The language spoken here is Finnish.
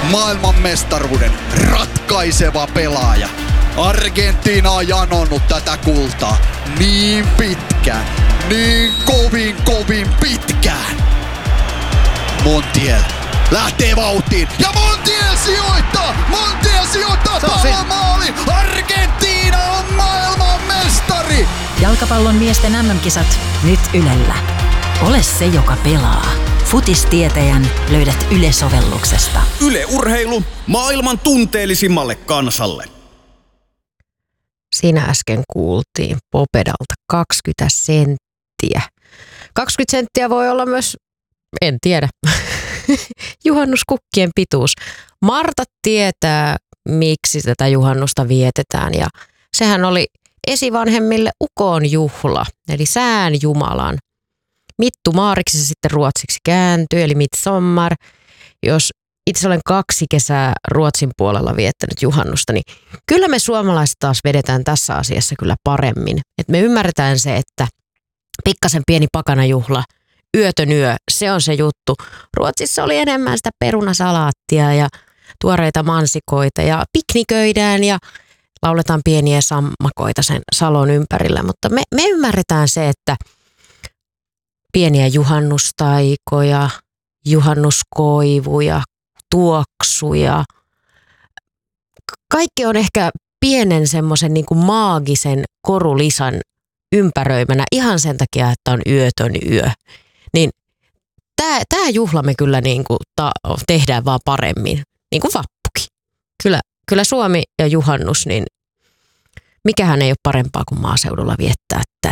maailmanmestaruuden ratkaiseva pelaaja. Argentiina on janonnut tätä kultaa niin pitkään, niin kovin pitkään. Montiel lähtee vauhtiin ja Montiel sijoittaa palomaali. Argentiina on maailmanmestari. Jalkapallon miesten MM-kisat nyt Ylellä. Ole se, joka pelaa. Futistietäjän löydät Yle-sovelluksesta. Yle Urheilu maailman tunteellisimmalle kansalle. Siinä äsken kuultiin Popedalta 20 senttiä. 20 senttiä voi olla myös, en tiedä, juhannuskukkien pituus. Marta tietää, miksi tätä juhannusta vietetään, ja sehän oli esivanhemmille ukon juhla, eli sään jumalan. Mittu Maariksi se sitten ruotsiksi kääntyy, eli midsommar. Jos itse olen 2 kesää Ruotsin puolella viettänyt juhannusta, niin kyllä me suomalaiset taas vedetään tässä asiassa kyllä paremmin. Et me ymmärretään se, että pikkasen pieni pakanajuhla, yötön yö, se on se juttu. Ruotsissa oli enemmän sitä perunasalaattia ja tuoreita mansikoita ja pikniköidään ja lauletaan pieniä sammakoita sen salon ympärillä. Mutta me ymmärretään se, että pieniä juhannustaikoja, juhannuskoivuja, tuoksuja. Kaikki on ehkä pienen semmoisen niin kuin maagisen korulisan ympäröimänä ihan sen takia, että on yötön yö. Niin tämä juhla me kyllä niin kuin tehdään vaan paremmin, niin kuin vappukin. Kyllä Suomi ja juhannus, niin mikähän ei ole parempaa kuin maaseudulla viettää